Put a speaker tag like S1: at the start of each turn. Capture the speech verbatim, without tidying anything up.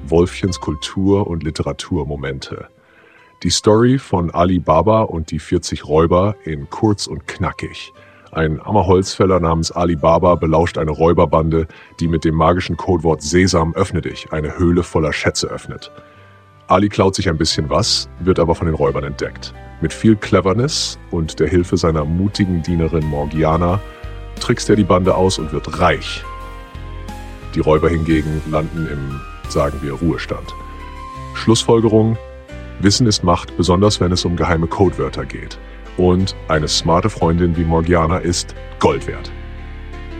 S1: Wolfchens Kultur- und Literaturmomente. Die Story von Ali Baba und die vierzig Räuber in kurz und knackig. Ein armer Holzfäller namens Ali Baba belauscht eine Räuberbande, die mit dem magischen Codewort Sesam, öffne dich, eine Höhle voller Schätze öffnet. Ali klaut sich ein bisschen was, wird aber von den Räubern entdeckt. Mit viel Cleverness und der Hilfe seiner mutigen Dienerin Morgiana trickst er die Bande aus und wird reich. Die Räuber hingegen landen im, sagen wir, Ruhestand. Schlussfolgerung: Wissen ist Macht, besonders wenn es um geheime Codewörter geht. Und eine smarte Freundin wie Morgiana ist Gold wert.